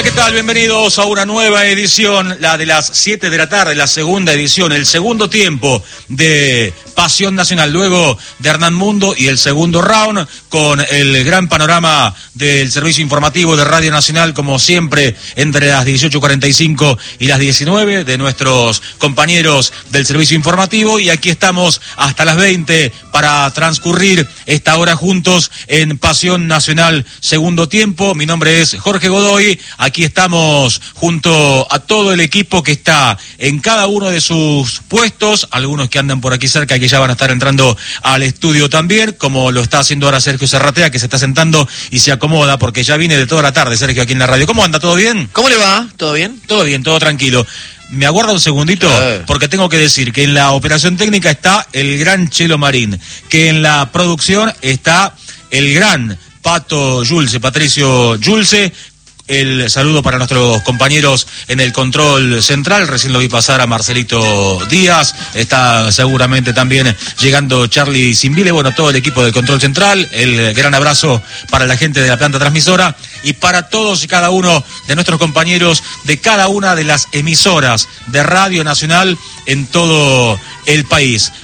Hola, ¿qué tal? Bienvenidos a una nueva edición, la de las 7 de la tarde, la segunda edición, el segundo tiempo de Pasión Nacional, luego de Hernán Mundo y el segundo round, con el gran panorama del servicio informativo de Radio Nacional, como siempre, entre las 18:45 y las 19, de nuestros compañeros del servicio informativo, y aquí estamos hasta las 20 para transcurrir esta hora juntos en Pasión Nacional, segundo tiempo. Mi nombre es Jorge Godoy, aquí estamos junto a todo el equipo que está en cada uno de sus puestos, algunos que andan por aquí cerca, que ya van a estar entrando al estudio también, como lo está haciendo ahora Sergio Serratea, que se está sentando y se acomoda, porque ya viene de toda la tarde, Sergio, aquí en la radio. ¿Cómo anda? ¿Todo bien? ¿Cómo le va? ¿Todo bien? Todo bien, todo tranquilo. Me aguarda un segundito, porque tengo que decir que en la operación técnica está el gran Chelo Marín, que en la producción está el gran Pato Yulce, Patricio Yulce. El saludo para nuestros compañeros en el control central. Recién lo vi pasar a Marcelito Díaz. Está seguramente también llegando Charlie Simbile. Bueno, todo el equipo del control central. El gran abrazo para la gente de la planta transmisora y para todos y cada uno de nuestros compañeros de cada una de las emisoras de Radio Nacional en todo el país.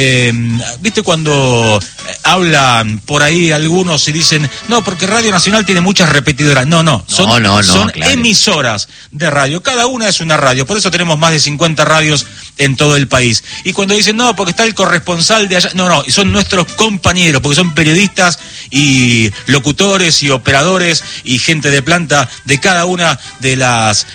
¿Viste cuando hablan por ahí algunos y dicen, no, porque Radio Nacional tiene muchas repetidoras? No, son claro, emisoras de radio, cada una es una radio, por eso tenemos más de 50 radios en todo el país. Y cuando dicen, no, porque está el corresponsal de allá, no, son nuestros compañeros, porque son periodistas y locutores y operadores y gente de planta de cada una de las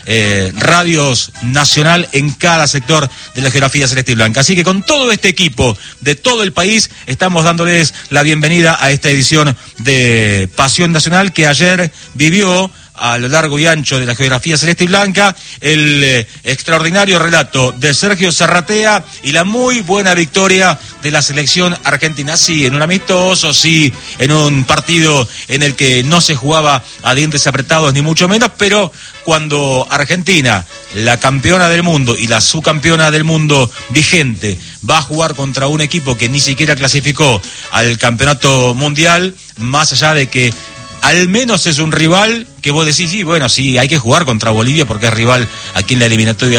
radios nacional en cada sector de la geografía celeste y blanca. Así que con todo este equipo de todo el país estamos dándoles la bienvenida a esta edición de Pasión Nacional, que ayer vivió a lo largo y ancho de la geografía celeste y blanca el extraordinario relato de Sergio Serratea y la muy buena victoria de la selección argentina. Sí, en un amistoso, sí, en un partido en el que no se jugaba a dientes apretados ni mucho menos, pero cuando Argentina, la campeona del mundo y la subcampeona del mundo vigente, va a jugar contra un equipo que ni siquiera clasificó al campeonato mundial, más allá de que al menos es un rival que vos decís, sí, bueno, sí, hay que jugar contra Bolivia porque es rival aquí en la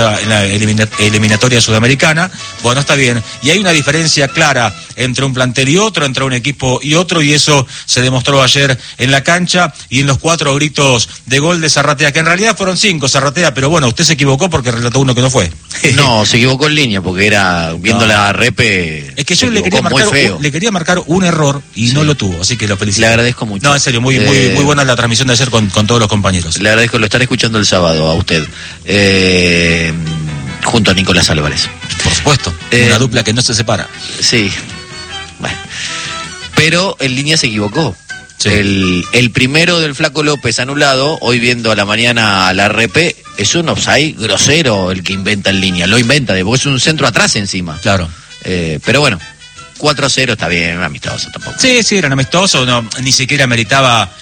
eliminatoria sudamericana. Bueno, está bien. Y hay una diferencia clara entre un plantel y otro, entre un equipo y otro, y eso se demostró ayer en la cancha y en los 4 gritos de gol de Serratea, que en realidad fueron 5, Serratea, pero bueno, usted se equivocó porque relató uno que no fue. No, se equivocó en línea porque era, viendo la repe, es que yo le quería marcar un error y no lo tuvo, así que lo felicito. Le agradezco mucho. No, en serio, muy buena la transmisión de ayer con todos los compañeros. Le agradezco, lo estaré escuchando el sábado a usted, junto a Nicolás Álvarez. Por supuesto, una dupla que no se separa. Sí, bueno. Pero en línea se equivocó. Sí. El primero del Flaco López anulado, hoy viendo a la mañana la repe, es un offside grosero el que inventa en línea. Lo inventa, porque es un centro atrás encima. Claro. Pero bueno, 4-0 está bien, amistoso tampoco. Sí, eran amistosos, no, ni siquiera meritaba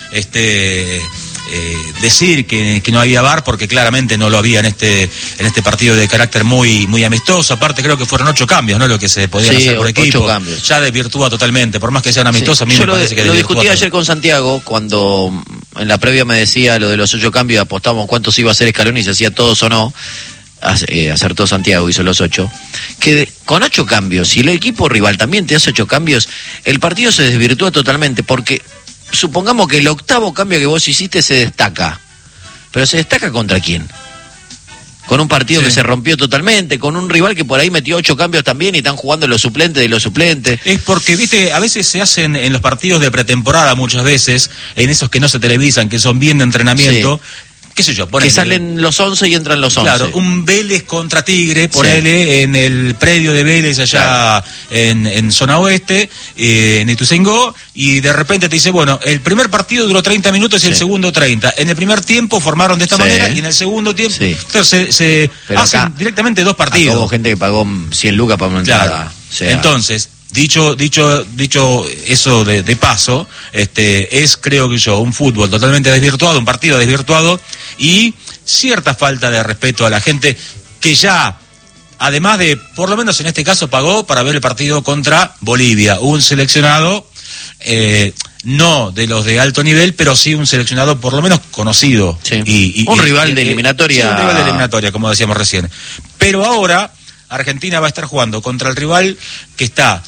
decir que no había VAR, porque claramente no lo había en este partido de carácter muy amistoso. Aparte creo que fueron 8 cambios, ¿no? Lo que se podían hacer por equipo. 8 cambios. Ya desvirtúa totalmente, por más que sean amistosos, a mí me parece que lo discutí ayer con Santiago, cuando en la previa me decía lo de los 8 cambios, apostamos cuántos iba a hacer Scaloni, si hacía todos o no. Acertó Santiago, hizo los 8, que con 8 cambios, si el equipo rival también te hace 8 cambios, el partido se desvirtúa totalmente, porque supongamos que el 8º cambio que vos hiciste se destaca, pero ¿se destaca contra quién? Con un partido que se rompió totalmente, con un rival que por ahí metió 8 cambios también y están jugando los suplentes de los suplentes. Es porque, viste, a veces se hacen en los partidos de pretemporada, muchas veces, en esos que no se televisan, que son bien de entrenamiento, qué sé yo, que salen los 11 y entran los 11. Claro, un Vélez contra Tigre, ponele, en el predio de Vélez allá en zona oeste, en Ituzaingó, y de repente te dice, bueno, el primer partido duró 30 minutos y el segundo 30. En el primer tiempo formaron de esta manera y en el segundo tiempo, entonces se hacen directamente 2 partidos. Hubo gente que pagó 100 lucas para una entrada. Entonces, Dicho eso de paso, es, creo que yo, un fútbol totalmente desvirtuado, un partido desvirtuado y cierta falta de respeto a la gente que ya, además de, por lo menos en este caso, pagó para ver el partido contra Bolivia. Un seleccionado no de los de alto nivel, pero sí un seleccionado por lo menos conocido. Sí. Un rival de eliminatoria. Sí, un rival de eliminatoria, como decíamos recién. Pero ahora Argentina va a estar jugando contra el rival que está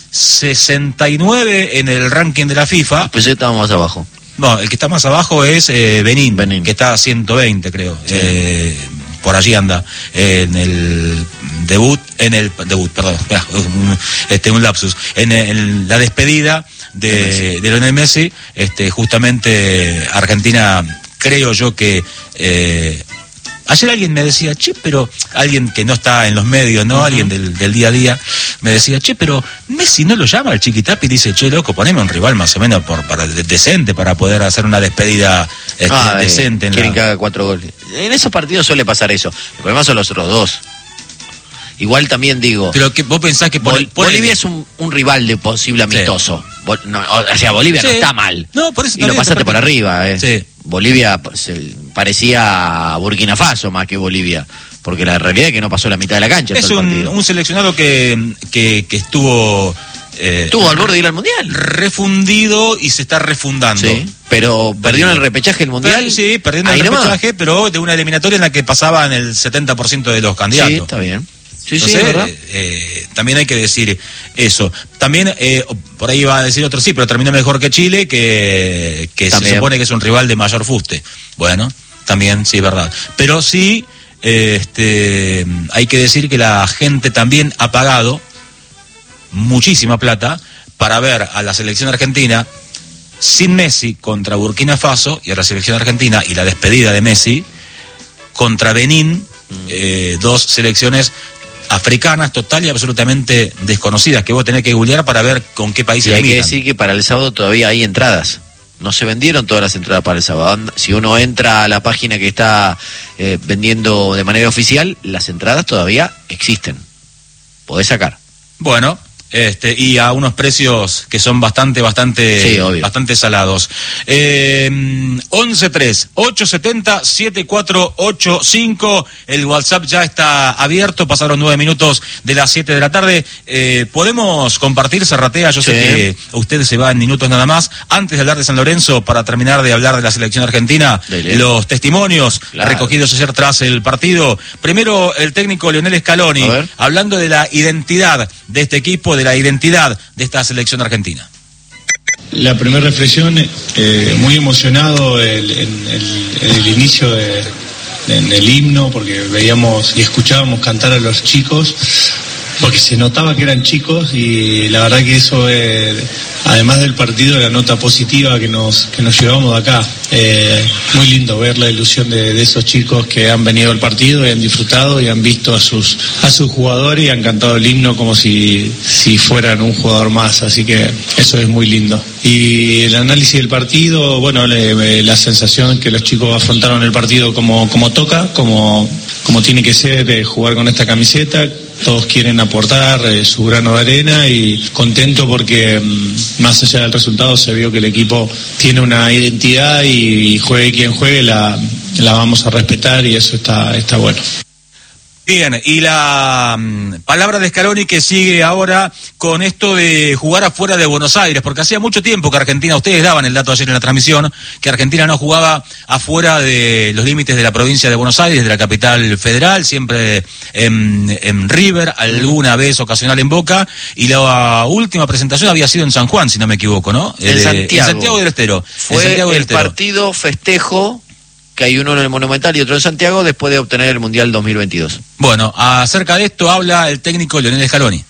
69 en el ranking de la FIFA. Pues ya estamos más abajo. No, el que está más abajo es Benín, que está a 120, creo. Sí. Por allí anda, en el debut, perdón, un lapsus, en la despedida de Lionel Messi, justamente Argentina, creo yo que ayer alguien me decía, pero alguien que no está en los medios, ¿no? Alguien del día a día, me decía, pero Messi no lo llama al Chiquitapia y dice, loco, poneme un rival más o menos para decente, para poder hacer una despedida decente. Quieren que haga 4 goles. En esos partidos suele pasar eso. El problema son los otros dos. Igual también digo... Pero que vos pensás que... Bolivia es un rival de posible amistoso. Sí. Bolivia no está mal. No, por eso y lo pasaste por arriba, Sí. Bolivia parecía Burkina Faso más que Bolivia, porque la realidad es que no pasó la mitad de la cancha. Es un seleccionado que estuvo... estuvo al borde de ir al Mundial. Refundido y se está refundando. Sí, pero perdió en el repechaje el Mundial. Sí, perdiendo el repechaje, pero de una eliminatoria en la que pasaban el 70% de los candidatos. Sí, está bien. Sí, entonces, ¿verdad? También hay que decir eso. También, por ahí va a decir otro, pero terminó mejor que Chile, que se supone que es un rival de mayor fuste. Bueno, también, sí, verdad. Pero sí, hay que decir que la gente también ha pagado muchísima plata para ver a la selección argentina sin Messi contra Burkina Faso, y a la selección argentina y la despedida de Messi contra Benín, dos selecciones africanas total y absolutamente desconocidas, que vos tenés que googlear para ver con qué países hay que decir que para el sábado todavía hay entradas. No se vendieron todas las entradas para el sábado. Si uno entra a la página que está vendiendo de manera oficial, las entradas todavía existen. Podés sacar. Bueno, y a unos precios que son bastante salados. 11-3-870-7485. El WhatsApp ya está abierto. Pasaron 9 minutos de las 7 de la tarde. Podemos compartir, Zarratea. Yo sé que usted se va en minutos nada más. Antes de hablar de San Lorenzo, para terminar de hablar de la selección argentina, los testimonios recogidos ayer tras el partido. Primero, el técnico Lionel Scaloni, hablando de la identidad de este equipo, de la identidad de esta selección argentina. La primera reflexión, muy emocionado en el inicio en el himno, porque veíamos y escuchábamos cantar a los chicos, porque se notaba que eran chicos, y la verdad que eso, además del partido, la nota positiva que nos llevamos de acá. Muy lindo ver la ilusión de esos chicos que han venido al partido y han disfrutado y han visto a sus jugadores y han cantado el himno como si fueran un jugador más, así que eso es muy lindo. Y el análisis del partido, bueno, la sensación que los chicos afrontaron el partido como toca, como tiene que ser, jugar con esta camiseta. Todos quieren aportar su grano de arena, y contento porque más allá del resultado se vio que el equipo tiene una identidad, y juegue quien juegue la vamos a respetar, y eso está bueno. Bien, y la palabra de Scaloni, que sigue ahora con esto de jugar afuera de Buenos Aires, porque hacía mucho tiempo que Argentina, ustedes daban el dato ayer en la transmisión, que Argentina no jugaba afuera de los límites de la provincia de Buenos Aires, de la capital federal, siempre en River, alguna vez ocasional en Boca, y la última presentación había sido en San Juan, si no me equivoco, ¿no? En Santiago del Estero. Fue el partido festejo, que hay uno en el Monumental y otro en Santiago, después de obtener el Mundial 2022. Bueno, acerca de esto habla el técnico Lionel Scaloni.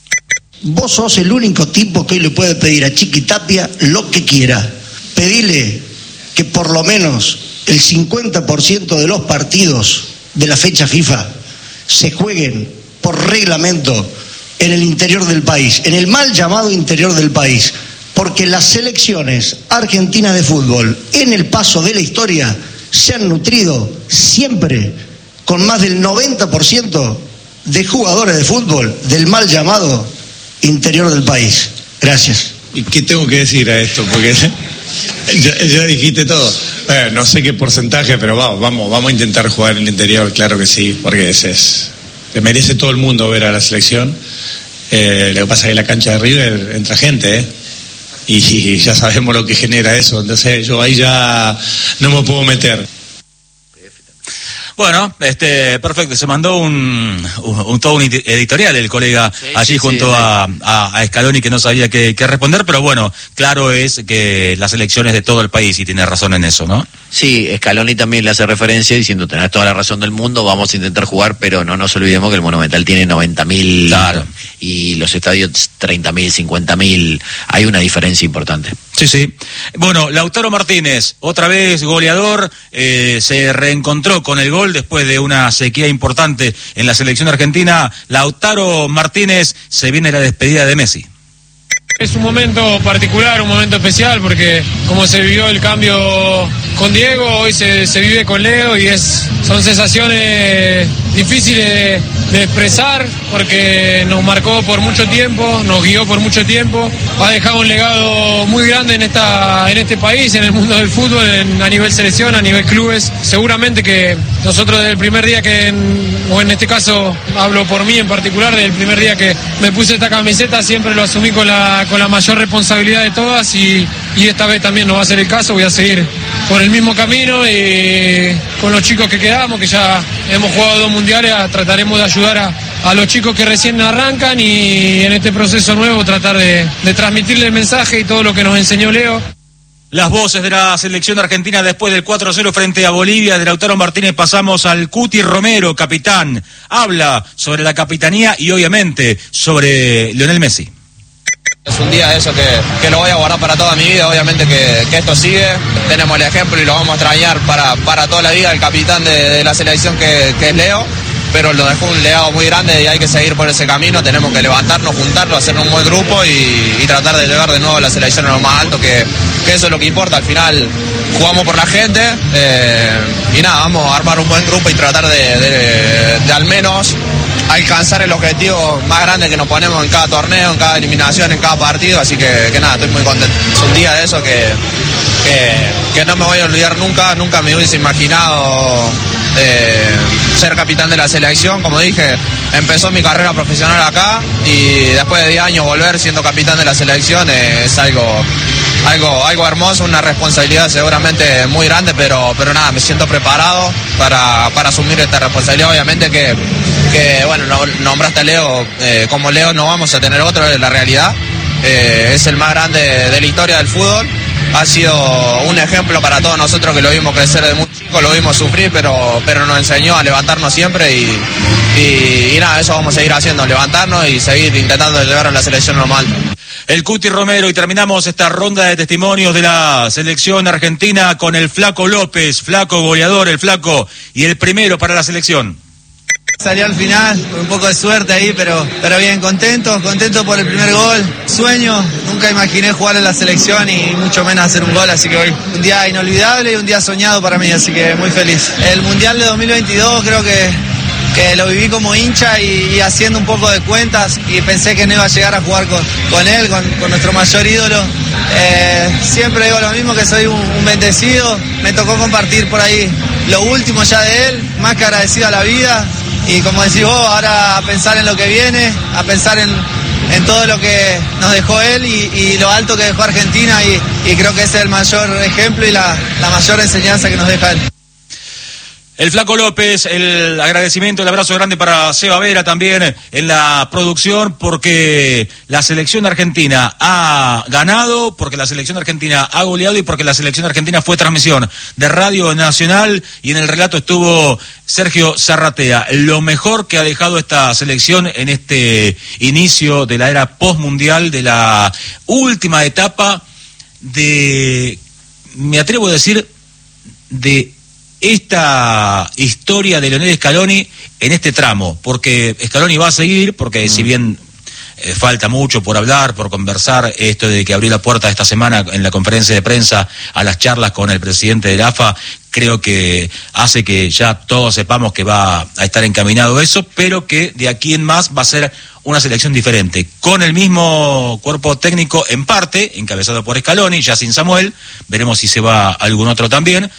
Vos sos el único tipo que hoy le puede pedir a Chiquitapia lo que quiera. Pedile que por lo menos el 50% de los partidos de la fecha FIFA se jueguen por reglamento en el interior del país, en el mal llamado interior del país, porque las selecciones argentinas de fútbol en el paso de la historia se han nutrido siempre con más del 90% de jugadores de fútbol del mal llamado interior del país. Gracias. ¿Y qué tengo que decir a esto? Porque ya dijiste todo. No sé qué porcentaje, pero vamos a intentar jugar en el interior, claro que sí, porque le merece todo el mundo ver a la selección. Lo que pasa es que en la cancha de River entra gente, y ya sabemos lo que genera eso, entonces yo ahí ya no me puedo meter. Bueno, perfecto, se mandó todo un editorial el colega allí junto a Scaloni, que no sabía qué responder, pero bueno, claro es que las elecciones de todo el país, y tiene razón en eso, ¿no? Sí, Scaloni también le hace referencia diciendo, tenés toda la razón del mundo, vamos a intentar jugar, pero no nos olvidemos que el Monumental tiene 90.000 claro, y los estadios 30.000, 50.000, hay una diferencia importante. Sí, sí. Bueno, Lautaro Martínez, otra vez goleador, se reencontró con el gol después de una sequía importante en la selección argentina. Lautaro Martínez, se viene la despedida de Messi. Es un momento particular, un momento especial, porque como se vivió el cambio con Diego, hoy se vive con Leo y son sensaciones difíciles de expresar, porque nos marcó por mucho tiempo, nos guió por mucho tiempo, ha dejado un legado muy grande en este país, en el mundo del fútbol, a nivel selección, a nivel clubes. Seguramente que nosotros desde el primer día o en este caso hablo por mí en particular, desde el primer día que me puse esta camiseta siempre lo asumí con la mayor responsabilidad de todas, y esta vez también no va a ser el caso. Voy a seguir por el mismo camino y con los chicos que quedamos, que ya hemos jugado 2 mundiales, trataremos de ayudar a los chicos que recién arrancan, y en este proceso nuevo tratar de transmitirle el mensaje y todo lo que nos enseñó Leo. Las voces de la selección argentina después del 4-0 frente a Bolivia. De Lautaro Martínez pasamos al Cuti Romero, capitán. Habla sobre la capitanía y obviamente sobre Lionel Messi. Es un día eso que lo voy a guardar para toda mi vida, obviamente que esto sigue, tenemos el ejemplo y lo vamos a extrañar para toda la vida, el capitán de la selección que es Leo, pero lo dejó un legado muy grande y hay que seguir por ese camino, tenemos que levantarnos, juntarnos, hacer un buen grupo y tratar de llegar de nuevo a la selección a lo más alto, que eso es lo que importa, al final jugamos por la gente y nada, vamos a armar un buen grupo y tratar de al menos alcanzar el objetivo más grande que nos ponemos en cada torneo, en cada eliminación, en cada partido, así que nada, estoy muy contento. Es un día de eso que no me voy a olvidar nunca me hubiese imaginado ser capitán de la selección. Como dije, empezó mi carrera profesional acá y después de 10 años volver siendo capitán de la selección es algo hermoso, una responsabilidad seguramente muy grande, pero nada, me siento preparado para asumir esta responsabilidad. Obviamente que bueno, nombraste a Leo, como Leo no vamos a tener otro, es la realidad, es el más grande de la historia del fútbol, ha sido un ejemplo para todos nosotros que lo vimos crecer de muy chico, lo vimos sufrir, pero nos enseñó a levantarnos siempre y nada, eso vamos a seguir haciendo, levantarnos y seguir intentando llegar a la selección normal. El Cuti Romero, y terminamos esta ronda de testimonios de la selección argentina con el Flaco López, Flaco goleador, el Flaco, y el primero para la selección. Salió al final, un poco de suerte ahí, pero bien, contento por el primer gol. Sueño, nunca imaginé jugar en la selección y mucho menos hacer un gol, así que hoy un día inolvidable y un día soñado para mí, así que muy feliz. El Mundial de 2022 creo que lo viví como hincha y haciendo un poco de cuentas y pensé que no iba a llegar a jugar con él, con nuestro mayor ídolo. Siempre digo lo mismo, que soy un bendecido, me tocó compartir por ahí lo último ya de él, más que agradecido a la vida. Y como decís vos, ahora a pensar en lo que viene, a pensar en todo lo que nos dejó él y lo alto que dejó Argentina y creo que ese es el mayor ejemplo y la mayor enseñanza que nos deja él. El Flaco López, el agradecimiento, el abrazo grande para Seba Vera también en la producción, porque la selección argentina ha ganado, porque la selección argentina ha goleado y porque la selección argentina fue transmisión de Radio Nacional y en el relato estuvo Sergio Zarratea. Lo mejor que ha dejado esta selección en este inicio de la era postmundial, de la última etapa de, me atrevo a decir, de esta historia de Lionel Scaloni en este tramo, porque Scaloni va a seguir, porque si bien falta mucho por hablar, por conversar, esto de que abrió la puerta esta semana en la conferencia de prensa a las charlas con el presidente de la AFA, creo que hace que ya todos sepamos que va a estar encaminado eso, pero que de aquí en más va a ser una selección diferente, con el mismo cuerpo técnico en parte, encabezado por Scaloni, ya sin Samuel, veremos si se va algún otro también,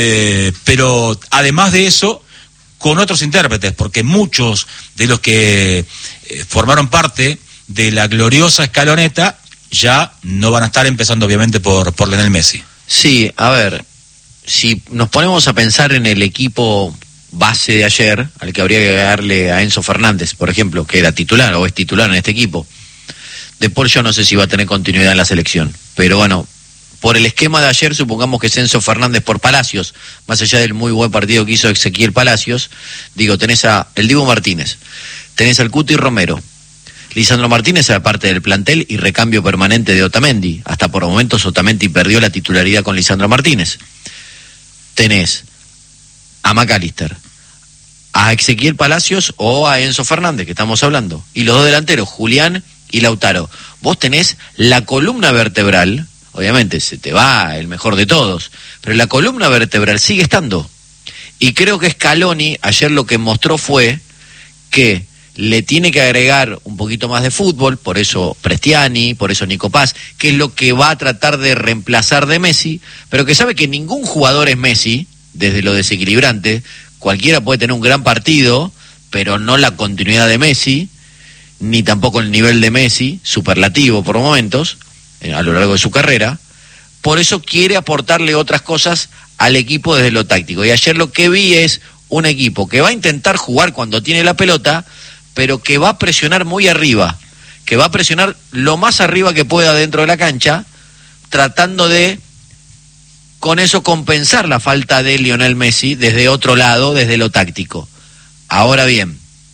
pero además de eso, con otros intérpretes, porque muchos de los que formaron parte de la gloriosa escaloneta ya no van a estar empezando obviamente por Lionel Messi. Sí, a ver, si nos ponemos a pensar en el equipo base de ayer, al que habría que darle a Enzo Fernández, por ejemplo, que era titular o es titular en este equipo, De Paul yo no sé si va a tener continuidad en la selección, pero bueno, por el esquema de ayer, supongamos que es Enzo Fernández por Palacios, más allá del muy buen partido que hizo Ezequiel Palacios, digo, tenés a el Dibu Martínez, tenés al Cuti Romero, Lisandro Martínez era parte del plantel y recambio permanente de Otamendi, hasta por momentos Otamendi perdió la titularidad con Lisandro Martínez. Tenés a McAllister, a Ezequiel Palacios o a Enzo Fernández, que estamos hablando, y los dos delanteros, Julián y Lautaro. Vos tenés la columna vertebral, obviamente se te va el mejor de todos, pero la columna vertebral sigue estando. Y creo que Scaloni ayer lo que mostró fue que le tiene que agregar un poquito más de fútbol, por eso Prestiani, por eso Nico Paz, que es lo que va a tratar de reemplazar de Messi, pero que sabe que ningún jugador es Messi, desde lo desequilibrante. Cualquiera puede tener un gran partido, pero no la continuidad de Messi, ni tampoco el nivel de Messi, superlativo por momentos, a lo largo de su carrera. Por eso quiere aportarle otras cosas al equipo desde lo táctico. Y ayer lo que vi es un equipo que va a intentar jugar cuando tiene la pelota, pero que va a presionar muy arriba, que va a presionar lo más arriba que pueda dentro de la cancha, tratando de, con eso, compensar la falta de Lionel Messi desde otro lado, desde lo táctico. Ahora bien,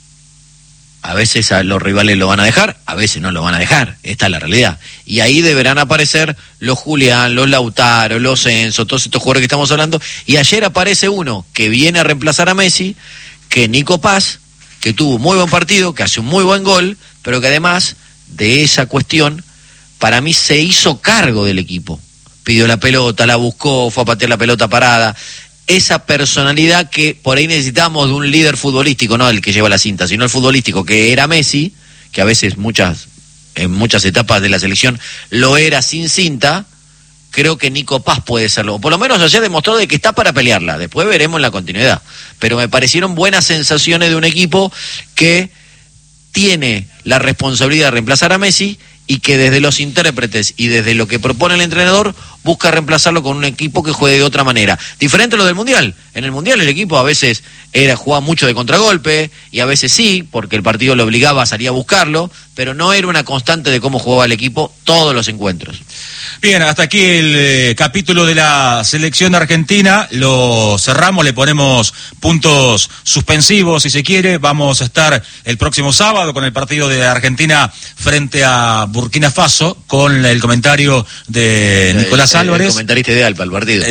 a veces a los rivales lo van a dejar, a veces no lo van a dejar, esta es la realidad. Y ahí deberán aparecer los Julián, los Lautaro, los Enzo, todos estos jugadores que estamos hablando, y ayer aparece uno que viene a reemplazar a Messi, que Nico Paz, que tuvo un muy buen partido, que hace un muy buen gol, pero que además de esa cuestión, para mí se hizo cargo del equipo. Pidió la pelota, la buscó, fue a patear la pelota parada. Esa personalidad que por ahí necesitamos de un líder futbolístico, no el que lleva la cinta, sino el futbolístico, que era Messi, que a veces en muchas etapas de la selección lo era sin cinta. Creo que Nico Paz puede serlo, por lo menos ayer demostró de que está para pelearla, después veremos la continuidad, pero me parecieron buenas sensaciones de un equipo que tiene la responsabilidad de reemplazar a Messi y que desde los intérpretes y desde lo que propone el entrenador busca reemplazarlo con un equipo que juegue de otra manera, diferente a lo del Mundial. En el Mundial el equipo a veces jugaba mucho de contragolpe y a veces sí, porque el partido lo obligaba a salir a buscarlo, pero no era una constante de cómo jugaba el equipo todos los encuentros. Bien, hasta aquí el capítulo de la selección argentina, lo cerramos, le ponemos puntos suspensivos si se quiere. Vamos a estar el próximo sábado con el partido de Argentina frente a Burkina Faso, con el comentario de Nicolás Álvarez. El comentarista ideal para el partido.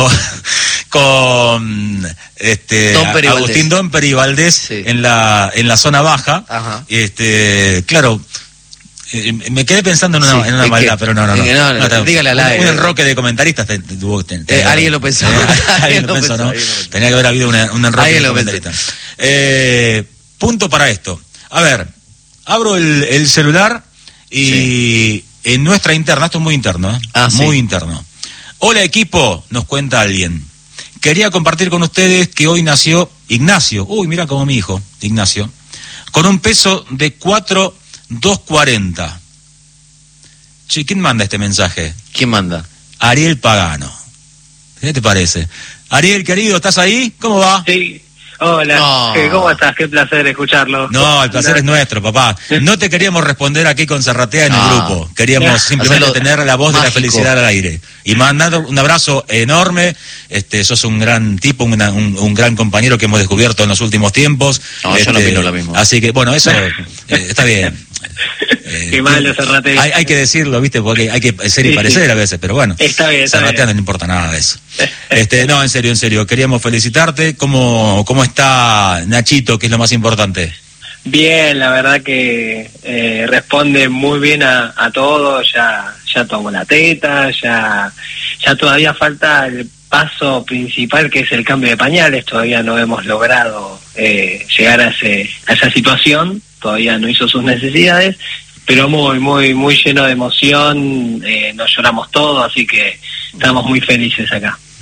Con Agustín Domper y Valdés, sí, en la zona baja. Ajá. Claro, me quedé pensando en una maldad, pero no. Dígale al aire. Un enroque de comentaristas. Alguien lo pensó. Alguien lo pensó, ¿no? Tenía que haber habido un enroque de comentaristas. Punto para esto. A ver, abro el celular y en nuestra interna, esto es muy interno, muy interno. Hola equipo, nos cuenta alguien. Quería compartir con ustedes que hoy nació Ignacio. Uy, mira como mi hijo, Ignacio. Con un peso de 4,240. Che, ¿quién manda este mensaje? ¿Quién manda? Ariel Pagano. ¿Qué te parece? Ariel, querido, ¿estás ahí? ¿Cómo va? Sí. Hola, ¿cómo estás? Qué placer escucharlo. No, el placer es nuestro, papá. No te queríamos responder aquí con Zarratea en el grupo. Queríamos simplemente tener la voz mágico de la felicidad al aire. Y mandar un abrazo enorme. Sos un gran tipo, un gran compañero que hemos descubierto en los últimos tiempos. No, yo no opino lo mismo. Así que, bueno, eso está bien. Qué malo, Zarratea. Hay que decirlo, ¿viste? Porque hay que ser y parecer a veces, pero bueno. Está bien, Zarratea no le importa nada de eso. No, en serio. Queríamos felicitarte. ¿Cómo está Nachito, que es lo más importante? Bien, la verdad que responde muy bien a todo. Ya tomó la teta, ya todavía falta el paso principal, que es el cambio de pañales. Todavía no hemos logrado llegar a esa situación. Todavía no hizo sus necesidades, pero muy lleno de emoción. Nos lloramos todos, así que estamos muy felices acá.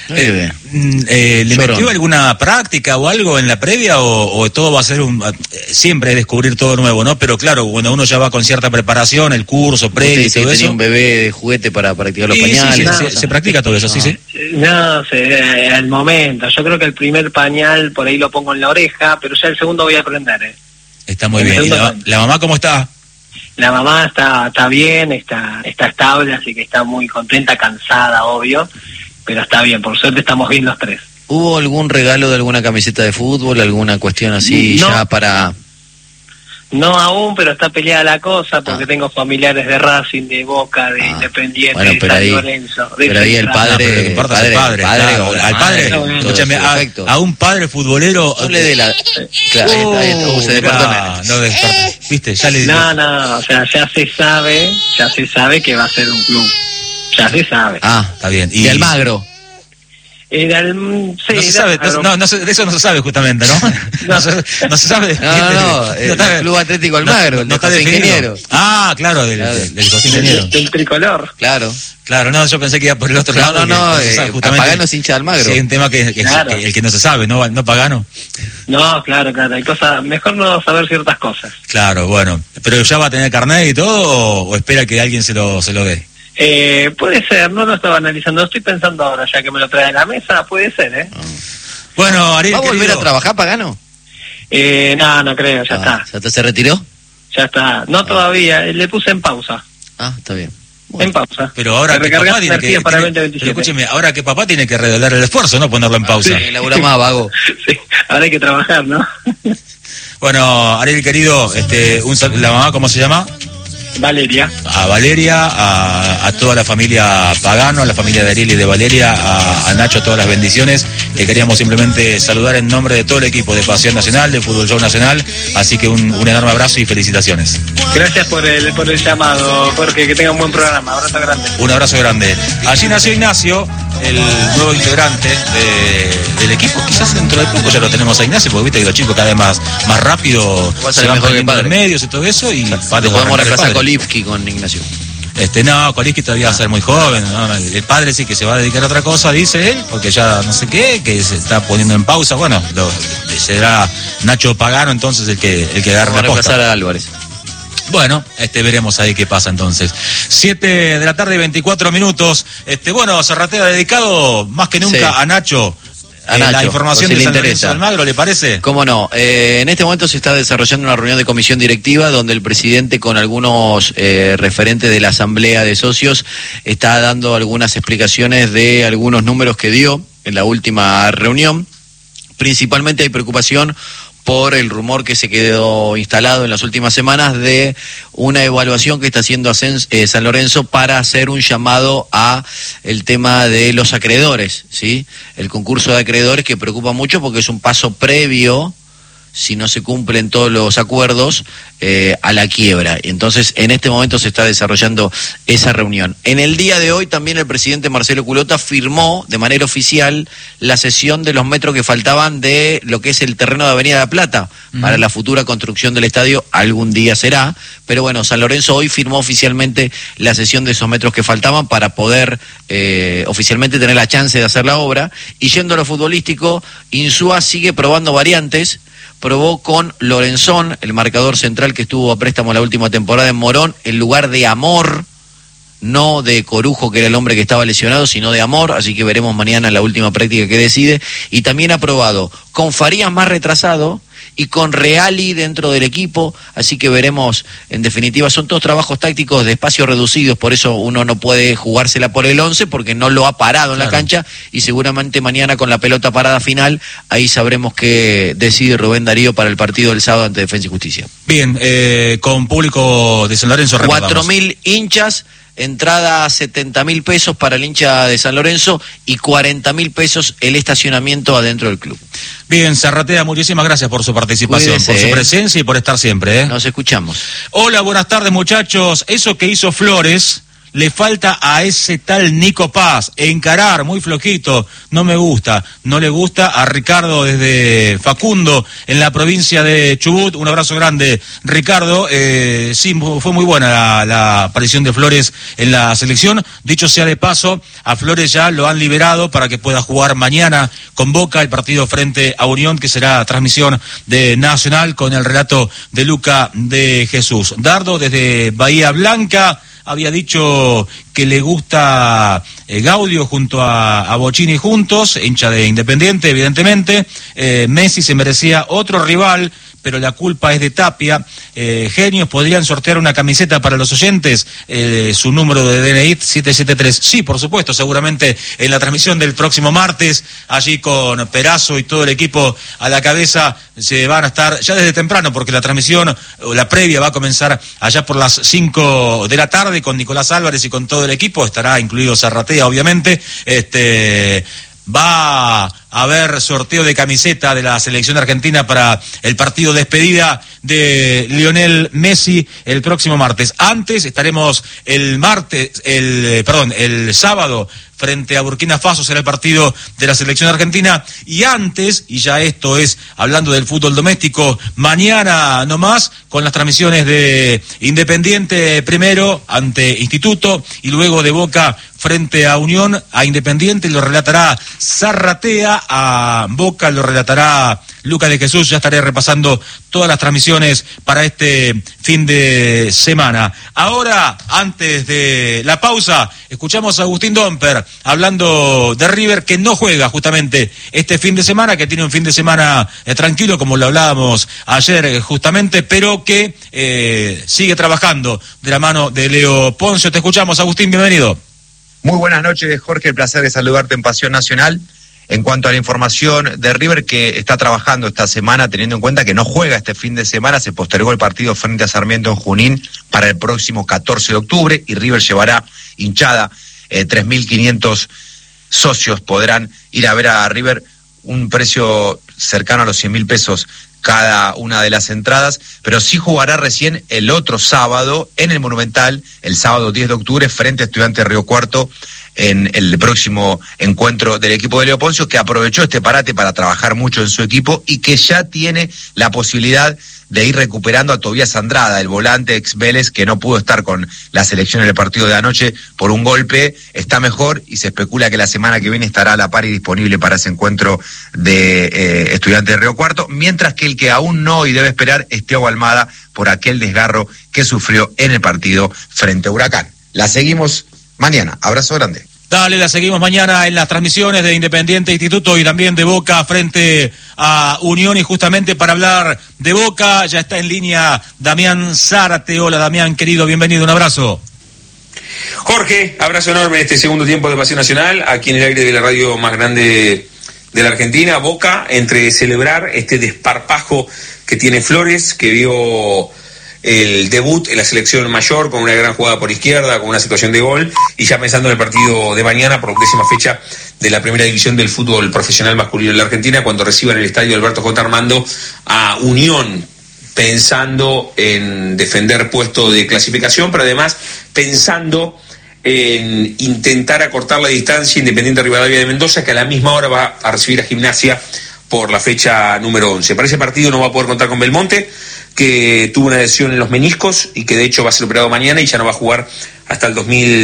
¿Le metió alguna práctica o algo en la previa o todo va a ser siempre es descubrir todo nuevo, ¿no? Pero claro, cuando uno ya va con cierta preparación, el curso previo y todo eso. ¿Tenía un bebé de juguete para practicar los pañales? Sí, se practica todo eso, sí. No sé, al momento. Yo creo que el primer pañal por ahí lo pongo en la oreja, pero ya el segundo voy a aprender, Está muy bien. ¿Y la mamá cómo está? La mamá está bien, está estable, así que está muy contenta, cansada, obvio, pero está bien, por suerte estamos bien los tres. ¿Hubo algún regalo de alguna camiseta de fútbol, alguna cuestión así ya para...? No aún, pero está peleada la cosa, porque tengo familiares de Racing, de Boca, de Independiente, de San Lorenzo. Pero ahí el padre, al padre, escúchame, a un padre futbolero... No le dé la... Claro, se departamenta. ¿Viste? Ya le... No, o sea, ya se sabe que va a ser un club. Ya se sabe. Está bien. ¿Y Almagro? No se sabe, de eso no se sabe justamente, ¿no? No se sabe. El Club Atlético Almagro, no está definido. Claro, del ingeniero. Del tricolor. Claro, no, yo pensé que iba por el otro lado. Pagano es hincha de Almagro. Sí, un tema que el que no se sabe, no Pagano. No, claro, hay cosas, mejor no saber ciertas cosas. Claro, bueno, pero ya va a tener carnet y todo, o espera que alguien se lo dé. Puede ser, no lo estaba analizando, estoy pensando ahora, ya que me lo trae a la mesa, puede ser, Bueno, Ariel, ¿va a volver a trabajar, Pagano? No creo, ya está. ¿Ya se retiró? Ya está, no todavía, le puse en pausa. Está bien. Bueno. En pausa. Pero ahora que papá tiene que... Pero escúcheme, ahora que papá tiene que redoblar el esfuerzo, ¿no? Ponerlo en pausa. Sí, labura más, vago. Sí, ahora hay que trabajar, ¿no? Bueno, Ariel, querido, ¿la mamá cómo se llama? Valeria. A Valeria, a toda la familia Pagano, a la familia de Ariel y de Valeria, a Nacho, todas las bendiciones. Le queríamos simplemente saludar en nombre de todo el equipo de Pasión Nacional, de Fútbol Show Nacional, así que un enorme abrazo y felicitaciones. Gracias por el llamado, Jorge, que tenga un buen programa. Abrazo grande. Un abrazo grande. Allí nació Ignacio, el nuevo integrante del equipo. Quizás dentro de poco ya lo tenemos a Ignacio, porque viste que los chicos cada vez más rápido se van poniendo en los medios y todo eso, y podemos reemplazar Kolipski con Ignacio. Kolipski todavía va a ser muy joven, ¿no? El padre sí que se va a dedicar a otra cosa, dice él, porque ya no sé qué, que se está poniendo en pausa. Bueno, será Nacho Pagano entonces el que agarre la posta. Reemplazar a Álvarez. Bueno, veremos ahí qué pasa entonces. 7 de la tarde y 24 minutos. Zarratea dedicado más que nunca a Nacho. La información de San Lorenzo de Almagro, ¿le parece? ¿Cómo no? En este momento se está desarrollando una reunión de comisión directiva donde el presidente con algunos referentes de la asamblea de socios está dando algunas explicaciones de algunos números que dio en la última reunión. Principalmente hay preocupación por el rumor que se quedó instalado en las últimas semanas de una evaluación que está haciendo San Lorenzo para hacer un llamado a el tema de los acreedores, ¿sí? El concurso de acreedores que preocupa mucho porque es un paso previo, si no se cumplen todos los acuerdos, a la quiebra. Entonces, en este momento se está desarrollando esa reunión. En el día de hoy también el presidente Marcelo Culota firmó de manera oficial la cesión de los metros que faltaban de lo que es el terreno de Avenida La Plata para la futura construcción del estadio. Algún día será, pero bueno, San Lorenzo hoy firmó oficialmente la cesión de esos metros que faltaban para poder oficialmente tener la chance de hacer la obra. Y yendo a lo futbolístico, Insúa sigue probando variantes. Probó con Lorenzón, el marcador central que estuvo a préstamo la última temporada en Morón, en lugar de Amor, no de Corujo, que era el hombre que estaba lesionado, sino de Amor, así que veremos mañana la última práctica que decide. Y también ha probado con Farías más retrasado y con Reali dentro del equipo, así que veremos, en definitiva, son todos trabajos tácticos de espacios reducidos, por eso uno no puede jugársela por el 11, porque no lo ha parado en la cancha, y seguramente mañana con la pelota parada final, ahí sabremos qué decide Rubén Darío para el partido del sábado ante Defensa y Justicia. Bien, con público de San Lorenzo, 4.000 hinchas, entrada a 70.000 pesos para el hincha de San Lorenzo y 40.000 pesos el estacionamiento adentro del club. Bien, Zarratea, muchísimas gracias por su participación, por su presencia y por estar siempre. Nos escuchamos. Hola, buenas tardes, muchachos. Eso que hizo Flores le falta a ese tal Nico Paz encarar muy flojito, no me gusta, no le gusta a Ricardo desde Facundo en la provincia de Chubut. Un abrazo grande, Ricardo. Sí, fue muy buena la aparición de Flores en la selección. Dicho sea de paso, a Flores ya lo han liberado para que pueda jugar mañana con Boca el partido frente a Unión, que será transmisión de Nacional con el relato de Luca de Jesús. Dardo desde Bahía Blanca había dicho que le gusta Gaudio junto a Bocini juntos, hincha de Independiente evidentemente. Messi se merecía otro rival, pero la culpa es de Tapia. Genios, ¿podrían sortear una camiseta para los oyentes? Su número de DNI 773. Sí, por supuesto, seguramente en la transmisión del próximo martes, allí con Perazo y todo el equipo a la cabeza, se van a estar ya desde temprano, porque la transmisión, o la previa, va a comenzar allá por las 5 de la tarde con Nicolás Álvarez y con todo el equipo. Estará incluido Zarratea, obviamente. Va a haber sorteo de camiseta de la selección argentina para el partido despedida de Lionel Messi el próximo martes. Antes estaremos el sábado frente a Burkina Faso, será el partido de la selección argentina. Y antes, y ya esto es hablando del fútbol doméstico, mañana nomás, con las transmisiones de Independiente primero ante Instituto y luego de Boca frente a Unión. A Independiente lo relatará Zarratea, a Boca lo relatará Luca de Jesús. Ya estaré repasando todas las transmisiones para este fin de semana. Ahora, antes de la pausa, escuchamos a Agustín Domper hablando de River, que no juega justamente este fin de semana, que tiene un fin de semana tranquilo, como lo hablábamos ayer justamente, pero que sigue trabajando de la mano de Leo Poncio. Te escuchamos, Agustín, bienvenido. Muy buenas noches, Jorge, el placer de saludarte en Pasión Nacional. En cuanto a la información de River, que está trabajando esta semana, teniendo en cuenta que no juega este fin de semana, se postergó el partido frente a Sarmiento en Junín para el próximo 14 de octubre y River llevará hinchada, 3.500 socios podrán ir a ver a River, un precio cercano a los 100.000 pesos cada una de las entradas, pero sí jugará recién el otro sábado en el Monumental, el sábado 10 de octubre, frente a Estudiantes Río Cuarto, en el próximo encuentro del equipo de Leo Poncio, que aprovechó este parate para trabajar mucho en su equipo y que ya tiene la posibilidad de ir recuperando a Tobías Andrada, el volante ex Vélez, que no pudo estar con la selección en el partido de anoche por un golpe. Está mejor y se especula que la semana que viene estará a la par y disponible para ese encuentro de Estudiantes de Río Cuarto, mientras que el que aún no y debe esperar es Thiago Almada por aquel desgarro que sufrió en el partido frente a Huracán. La seguimos mañana. Abrazo grande. Dale, la seguimos mañana en las transmisiones de Independiente Instituto y también de Boca frente a Unión. Y justamente para hablar de Boca ya está en línea Damián Zárate. Hola, Damián, querido, bienvenido, un abrazo. Jorge, abrazo enorme en este segundo tiempo de Pasión Nacional, aquí en el aire de la radio más grande de la Argentina. Boca, entre celebrar este desparpajo que tiene Flores, que vio el debut en la selección mayor con una gran jugada por izquierda, con una situación de gol, y ya pensando en el partido de mañana por 10ª fecha de la primera división del fútbol profesional masculino en la Argentina, cuando reciban el estadio Alberto J. Armando a Unión, pensando en defender puesto de clasificación, pero además pensando en intentar acortar la distancia Independiente Rivadavia de Mendoza, que a la misma hora va a recibir a Gimnasia por la fecha número 11. Para ese partido no va a poder contar con Belmonte, que tuvo una lesión en los meniscos y que de hecho va a ser operado mañana y ya no va a jugar hasta el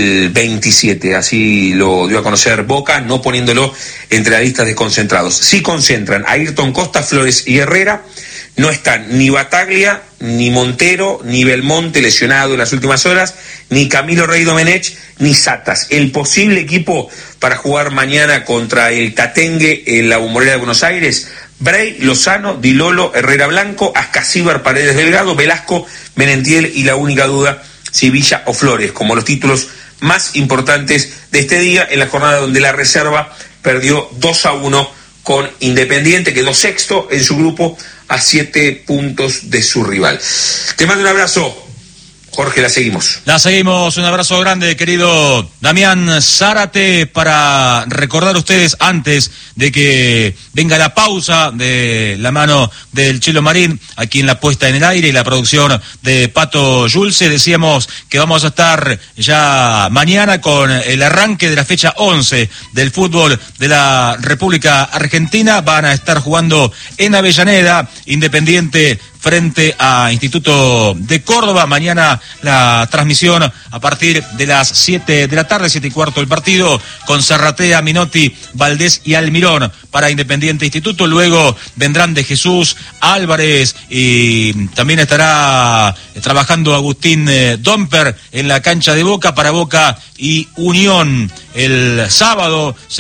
2027. Así lo dio a conocer Boca, no poniéndolo entre las listas de concentrados. Sí concentran a Ayrton Costa, Flores y Herrera. No están ni Bataglia, ni Montero, ni Belmonte, lesionado en las últimas horas, ni Camilo Rey Domenech, ni Satas. El posible equipo para jugar mañana contra el Tatengue en la Bombonera de Buenos Aires: Bray, Lozano, Di Lolo, Herrera Blanco, Ascasíbar, Paredes Delgado, Velasco, Menentiel y la única duda, si Villa o Flores, como los títulos más importantes de este día, en la jornada donde la reserva perdió 2-1 con Independiente, quedó sexto en su grupo a 7 puntos de su rival. Te mando un abrazo. Jorge, la seguimos. La seguimos, un abrazo grande, querido Damián Zárate, para recordar a ustedes, antes de que venga la pausa de la mano del Chelo Marín, aquí en la puesta en el aire y la producción de Pato Yulce, decíamos que vamos a estar ya mañana con el arranque de la fecha 11 del fútbol de la República Argentina. Van a estar jugando en Avellaneda, Independiente frente a Instituto de Córdoba. Mañana la transmisión a partir de las 7 de la tarde, 7:15 el partido, con Zarratea, Minotti, Valdés y Almirón para Independiente Instituto. Luego vendrán De Jesús, Álvarez, y también estará trabajando Agustín Domper en la cancha de Boca para Boca y Unión. El sábado